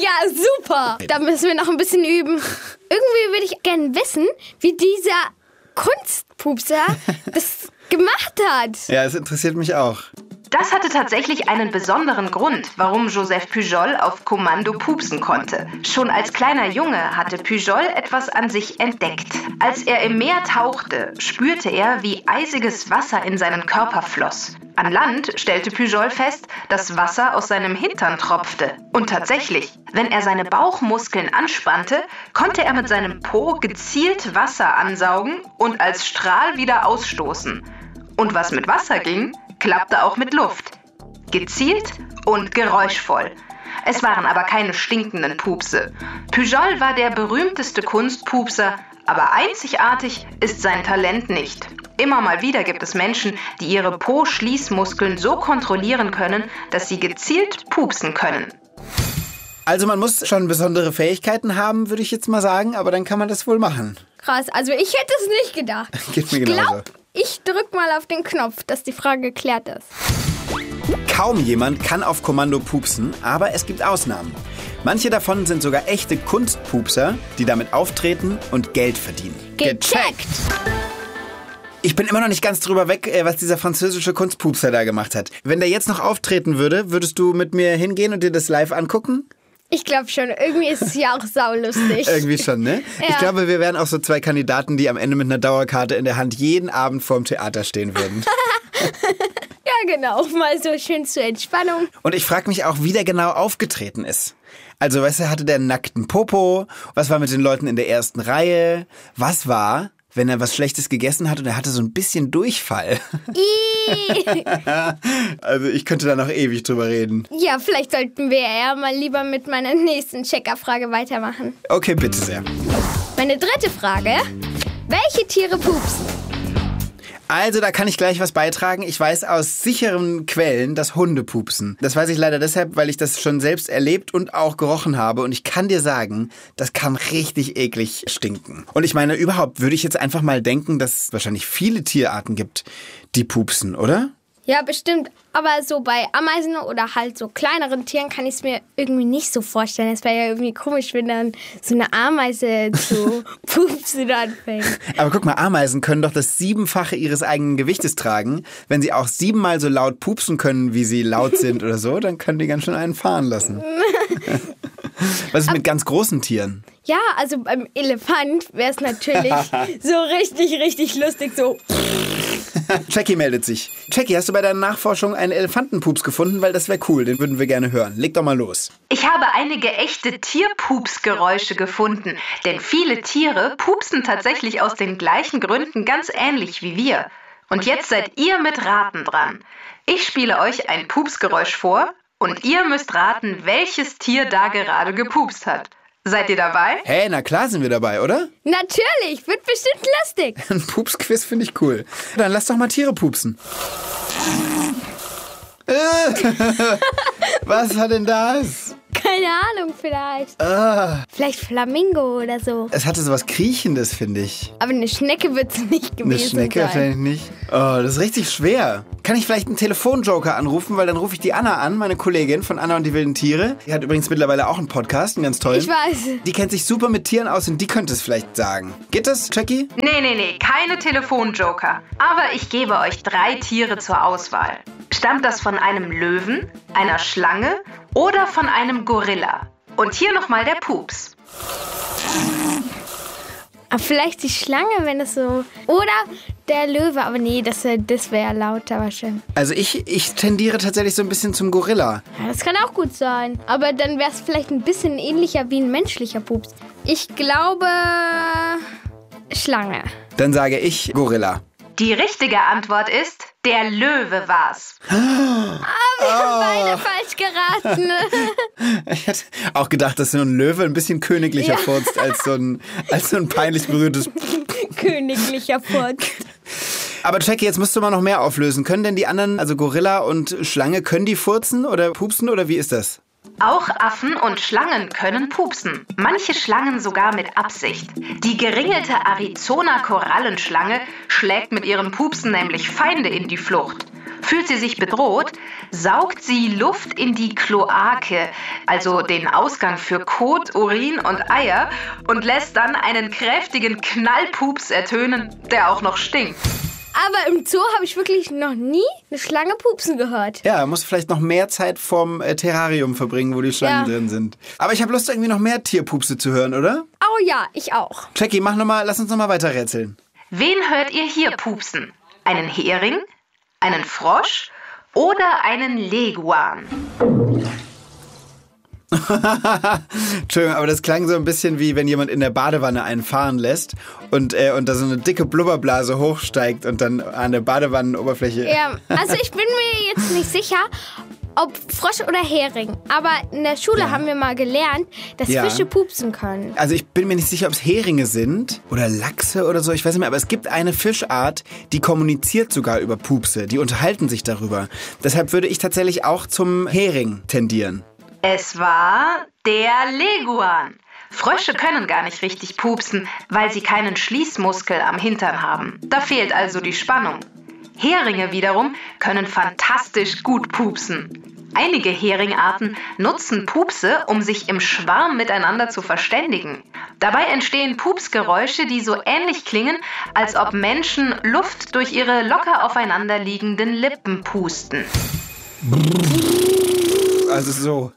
Ja, super. Da müssen wir noch ein bisschen üben. Irgendwie würde ich gerne wissen, wie dieser Kunstpupser das gemacht hat. Ja, es interessiert mich auch. Das hatte tatsächlich einen besonderen Grund, warum Joseph Pujol auf Kommando pupsen konnte. Schon als kleiner Junge hatte Pujol etwas an sich entdeckt. Als er im Meer tauchte, spürte er, wie eisiges Wasser in seinen Körper floss. An Land stellte Pujol fest, dass Wasser aus seinem Hintern tropfte. Und tatsächlich, wenn er seine Bauchmuskeln anspannte, konnte er mit seinem Po gezielt Wasser ansaugen und als Strahl wieder ausstoßen. Und was mit Wasser ging, klappte auch mit Luft. Gezielt und geräuschvoll. Es waren aber keine stinkenden Pupse. Pujol war der berühmteste Kunstpupser, aber einzigartig ist sein Talent nicht. Immer mal wieder gibt es Menschen, die ihre Po-Schließmuskeln so kontrollieren können, dass sie gezielt pupsen können. Also man muss schon besondere Fähigkeiten haben, würde ich jetzt mal sagen, aber dann kann man das wohl machen. Krass, also ich hätte es nicht gedacht. Geht mir genauso. Ich drück mal auf den Knopf, dass die Frage geklärt ist. Kaum jemand kann auf Kommando pupsen, aber es gibt Ausnahmen. Manche davon sind sogar echte Kunstpupser, die damit auftreten und Geld verdienen. Gecheckt! Ich bin immer noch nicht ganz drüber weg, was dieser französische Kunstpupser da gemacht hat. Wenn der jetzt noch auftreten würde, würdest du mit mir hingehen und dir das live angucken? Ich glaube schon. Irgendwie ist es ja auch saulustig. Irgendwie schon, ne? Ja. Ich glaube, wir wären auch so zwei Kandidaten, die am Ende mit einer Dauerkarte in der Hand jeden Abend vorm Theater stehen würden. Ja, genau. Mal so schön zur Entspannung. Und ich frage mich auch, wie der genau aufgetreten ist. Also, weißt du, hatte der einen nackten Popo? Was war mit den Leuten in der ersten Reihe? Was war, wenn er was Schlechtes gegessen hat und er hatte so ein bisschen Durchfall? Also, ich könnte da noch ewig drüber reden. Ja, vielleicht sollten wir ja mal lieber mit meiner nächsten Checkerfrage weitermachen. Okay, bitte sehr. Meine dritte Frage. Welche Tiere pupsen? Also, da kann ich gleich was beitragen. Ich weiß aus sicheren Quellen, dass Hunde pupsen. Das weiß ich leider deshalb, weil ich das schon selbst erlebt und auch gerochen habe. Und ich kann dir sagen, das kann richtig eklig stinken. Und ich meine, überhaupt würde ich jetzt einfach mal denken, dass es wahrscheinlich viele Tierarten gibt, die pupsen, oder? Ja, bestimmt. Aber so bei Ameisen oder halt so kleineren Tieren kann ich es mir irgendwie nicht so vorstellen. Es wäre ja irgendwie komisch, wenn dann so eine Ameise zu pupsen anfängt. Aber guck mal, Ameisen können doch das 7-fache ihres eigenen Gewichtes tragen. Wenn sie auch 7-mal so laut pupsen können, wie sie laut sind oder so, dann können die ganz schön einen fahren lassen. Was ist mit ganz großen Tieren? Ja, also beim Elefant wäre es natürlich so richtig lustig, so. Jackie meldet sich. Jackie, hast du bei deiner Nachforschung einen Elefantenpups gefunden? Weil das wäre cool, den würden wir gerne hören. Leg doch mal los. Ich habe einige echte Tierpupsgeräusche gefunden, denn viele Tiere pupsen tatsächlich aus den gleichen Gründen ganz ähnlich wie wir. Und jetzt seid ihr mit Raten dran. Ich spiele euch ein Pupsgeräusch vor und ihr müsst raten, welches Tier da gerade gepupst hat. Seid ihr dabei? Hey, na klar sind wir dabei, oder? Natürlich, wird bestimmt lustig. Ein Pupsquiz finde ich cool. Dann lass doch mal Tiere pupsen. Was war denn das? Keine Ahnung, vielleicht. Vielleicht Flamingo oder so. Es hatte sowas Kriechendes, finde ich. Aber eine Schnecke wird es nicht gewesen Eine Schnecke sein. vielleicht nicht. Oh, das ist richtig schwer. Kann ich vielleicht einen Telefonjoker anrufen, weil dann rufe ich die Anna an, meine Kollegin von Anna und die wilden Tiere. Die hat übrigens mittlerweile auch einen Podcast, einen ganz tollen. Ich weiß. Die kennt sich super mit Tieren aus und die könnte es vielleicht sagen. Geht das, Jackie? Nee, keine Telefonjoker. Aber ich gebe euch 3 Tiere zur Auswahl. Stammt das von einem Löwen, einer Schlange oder von einem Gorilla? Und hier nochmal der Pups. Aber vielleicht die Schlange, wenn es so... Oder der Löwe, aber nee, das wäre lauter wahrscheinlich. Also ich tendiere tatsächlich so ein bisschen zum Gorilla. Ja, das kann auch gut sein. Aber dann wäre es vielleicht ein bisschen ähnlicher wie ein menschlicher Pups. Ich glaube... Schlange. Dann sage ich Gorilla. Die richtige Antwort ist, der Löwe war's. Wir haben beide falsch geraten. Ich hätte auch gedacht, dass so ein Löwe ein bisschen königlicher furzt als so ein peinlich berührtes... Königlicher Furz. Aber Jackie, jetzt musst du mal noch mehr auflösen. Können denn die anderen, also Gorilla und Schlange, können die furzen oder pupsen oder wie ist das? Auch Affen und Schlangen können pupsen. Manche Schlangen sogar mit Absicht. Die geringelte Arizona-Korallenschlange schlägt mit ihren Pupsen nämlich Feinde in die Flucht. Fühlt sie sich bedroht, saugt sie Luft in die Kloake, also den Ausgang für Kot, Urin und Eier, und lässt dann einen kräftigen Knallpups ertönen, der auch noch stinkt. Aber im Zoo habe ich wirklich noch nie eine Schlange pupsen gehört. Ja, muss vielleicht noch mehr Zeit vorm Terrarium verbringen, wo die Schlangen drin sind. Aber ich habe Lust, irgendwie noch mehr Tierpupse zu hören, oder? Oh ja, ich auch. Jackie, lass uns noch mal weiter rätseln. Wen hört ihr hier pupsen? Einen Hering, einen Frosch oder einen Leguan? Entschuldigung, aber das klang so ein bisschen wie, wenn jemand in der Badewanne einen fahren lässt und da so eine dicke Blubberblase hochsteigt und dann an der Badewannenoberfläche... Ja, also ich bin mir jetzt nicht sicher, ob Frosch oder Hering. Aber in der Schule haben wir mal gelernt, dass Fische pupsen können. Also ich bin mir nicht sicher, ob es Heringe sind oder Lachse oder so, ich weiß nicht mehr. Aber es gibt eine Fischart, die kommuniziert sogar über Pupse. Die unterhalten sich darüber. Deshalb würde ich tatsächlich auch zum Hering tendieren. Es war der Leguan. Frösche können gar nicht richtig pupsen, weil sie keinen Schließmuskel am Hintern haben. Da fehlt also die Spannung. Heringe wiederum können fantastisch gut pupsen. Einige Heringarten nutzen Pupse, um sich im Schwarm miteinander zu verständigen. Dabei entstehen Pupsgeräusche, die so ähnlich klingen, als ob Menschen Luft durch ihre locker aufeinander liegenden Lippen pusten. Also so.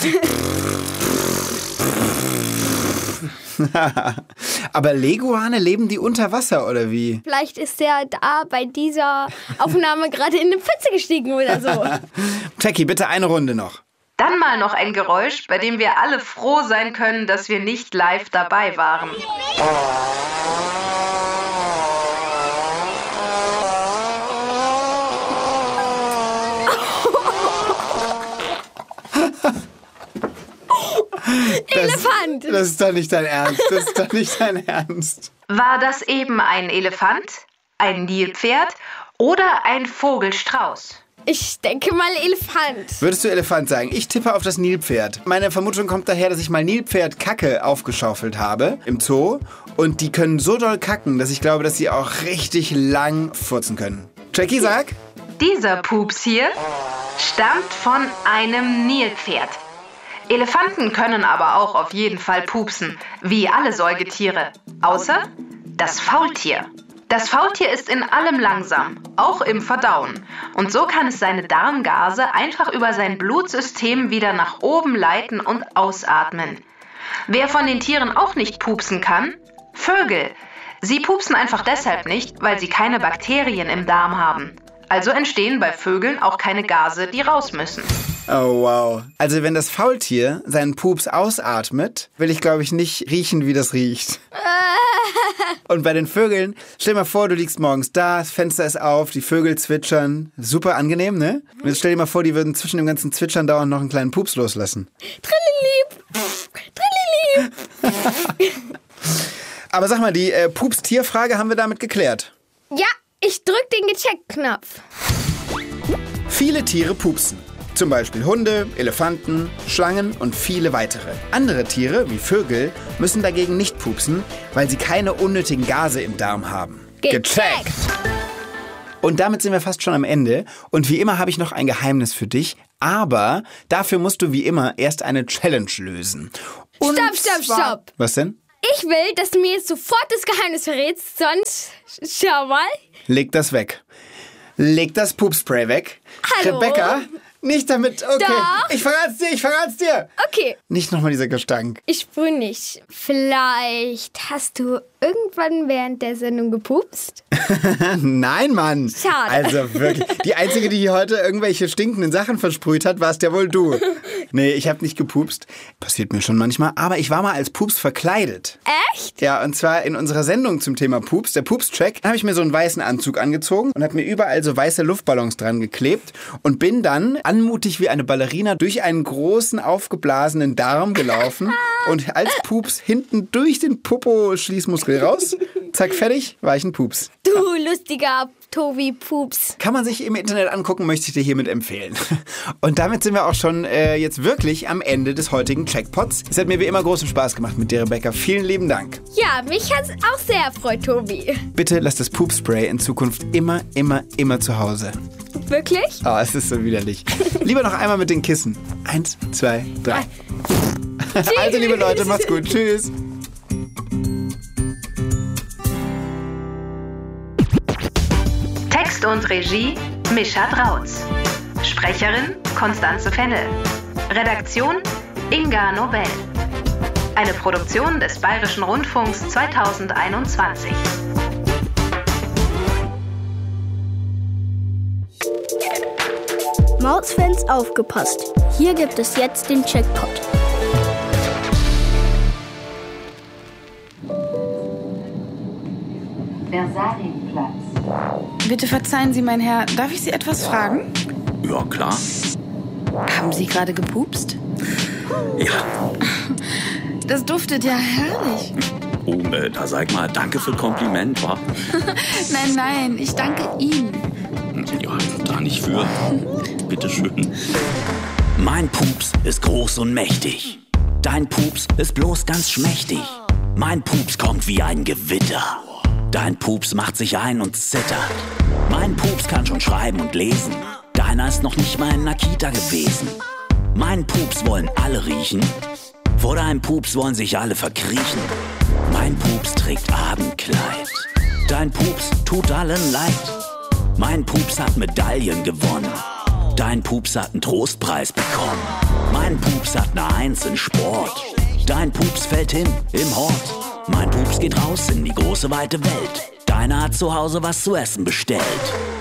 Aber Leguane, leben die unter Wasser oder wie? Vielleicht ist der da bei dieser Aufnahme gerade in eine Pfütze gestiegen oder so. Jackie, bitte eine Runde noch. Dann mal noch ein Geräusch, bei dem wir alle froh sein können, dass wir nicht live dabei waren. Elefant! Das ist doch nicht dein Ernst. War das eben ein Elefant, ein Nilpferd oder ein Vogelstrauß? Ich denke mal Elefant. Würdest du Elefant sagen? Ich tippe auf das Nilpferd. Meine Vermutung kommt daher, dass ich mal Nilpferd-Kacke aufgeschaufelt habe im Zoo. Und die können so doll kacken, dass ich glaube, dass sie auch richtig lang furzen können. Jackie, sag? Dieser Pups hier stammt von einem Nilpferd. Elefanten können aber auch auf jeden Fall pupsen, wie alle Säugetiere, außer das Faultier. Das Faultier ist in allem langsam, auch im Verdauen. Und so kann es seine Darmgase einfach über sein Blutsystem wieder nach oben leiten und ausatmen. Wer von den Tieren auch nicht pupsen kann? Vögel. Sie pupsen einfach deshalb nicht, weil sie keine Bakterien im Darm haben. Also entstehen bei Vögeln auch keine Gase, die raus müssen. Oh, wow. Also wenn das Faultier seinen Pups ausatmet, will ich, glaube ich, nicht riechen, wie das riecht. Und bei den Vögeln, stell dir mal vor, du liegst morgens da, das Fenster ist auf, die Vögel zwitschern. Super angenehm, ne? Und jetzt stell dir mal vor, die würden zwischen dem ganzen Zwitschern dauernd noch einen kleinen Pups loslassen. Trillilieb! Trillilieb! Aber sag mal, die Pups-Tier-Frage haben wir damit geklärt. Ja, ich drück den Gecheckt-Knopf. Viele Tiere pupsen. Zum Beispiel Hunde, Elefanten, Schlangen und viele weitere. Andere Tiere, wie Vögel, müssen dagegen nicht pupsen, weil sie keine unnötigen Gase im Darm haben. Gecheckt! Und damit sind wir fast schon am Ende. Und wie immer habe ich noch ein Geheimnis für dich. Aber dafür musst du wie immer erst eine Challenge lösen. Und Stopp! Was denn? Ich will, dass du mir jetzt sofort das Geheimnis verrätst, sonst... Schau mal. Leg das weg. Leg das Pupspray weg. Hallo? Rebecca, nicht damit. Okay. Doch. Ich verrat's dir. Okay. Nicht nochmal dieser Gestank. Ich sprühe nicht. Vielleicht hast du irgendwann während der Sendung gepupst? Nein, Mann. Schade. Also wirklich. Die Einzige, die hier heute irgendwelche stinkenden Sachen versprüht hat, warst ja wohl du. Nee, ich habe nicht gepupst. Passiert mir schon manchmal. Aber ich war mal als Pups verkleidet. Echt? Ja, und zwar in unserer Sendung zum Thema Pups, der Pups-Track, habe ich mir so einen weißen Anzug angezogen und habe mir überall so weiße Luftballons dran geklebt und bin dann anmutig wie eine Ballerina durch einen großen, aufgeblasenen Darm gelaufen und als Pups hinten durch den Popo-Schließmuskel raus. Zack, fertig, war ich ein Pups. Du lustiger Tobi Pups. Kann man sich im Internet angucken, möchte ich dir hiermit empfehlen. Und damit sind wir auch schon jetzt wirklich am Ende des heutigen Checkpots. Es hat mir wie immer großen Spaß gemacht mit dir, Rebecca. Vielen lieben Dank. Ja, mich hat's auch sehr erfreut, Tobi. Bitte lass das Pupspray in Zukunft immer zu Hause. Wirklich? Oh, es ist so widerlich. Lieber noch einmal mit den Kissen. 1, 2, 3. Also, liebe Leute, macht's gut. Tschüss. Text und Regie Mischa Drautz. Sprecherin Constanze Fennel. Redaktion Inga Nobel. Eine Produktion des Bayerischen Rundfunks 2021. Mausfans aufgepasst. Hier gibt es jetzt den Jackpot. Versalienplatz. Bitte verzeihen Sie, mein Herr, darf ich Sie etwas fragen? Ja, klar. Haben Sie gerade gepupst? Ja. Das duftet ja herrlich. Oh, da sag mal, danke für Kompliment, wa? Nein, ich danke Ihnen. Ja, da nicht für. Bitteschön. Mein Pups ist groß und mächtig. Dein Pups ist bloß ganz schmächtig. Mein Pups kommt wie ein Gewitter. Dein Pups macht sich ein und zittert. Mein Pups kann schon schreiben und lesen. Deiner ist noch nicht mal in der Kita gewesen. Mein Pups wollen alle riechen. Vor deinem Pups wollen sich alle verkriechen. Mein Pups trägt Abendkleid. Dein Pups tut allen leid. Mein Pups hat Medaillen gewonnen. Dein Pups hat einen Trostpreis bekommen. Mein Pups hat eine 1 in Sport. Dein Pups fällt hin im Hort. Mein Pups geht raus in die große weite Welt. Deiner hat zu Hause was zu essen bestellt.